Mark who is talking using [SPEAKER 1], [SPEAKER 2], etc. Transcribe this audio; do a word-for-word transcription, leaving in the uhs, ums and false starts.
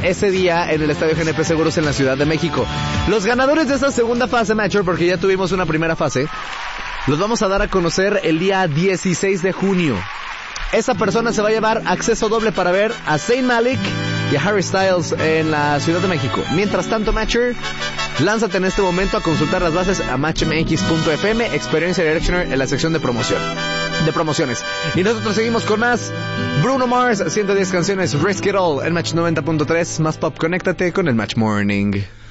[SPEAKER 1] ese día en el Estadio G N P Seguros en la Ciudad de México. Los ganadores de esta segunda fase, Matcher, porque ya tuvimos una primera fase, los vamos a dar a conocer el día dieciséis de junio. Esa persona se va a llevar acceso doble para ver a Zayn Malik y a Harry Styles en la Ciudad de México. Mientras tanto, Matcher, lánzate en este momento a consultar las bases a match m x punto f m, Experiencia Directioner en la sección de promoción, de promociones. Y nosotros seguimos con más Bruno Mars, ciento diez canciones, Risk It All, el Match noventa punto tres, más pop, conéctate con el Match Morning.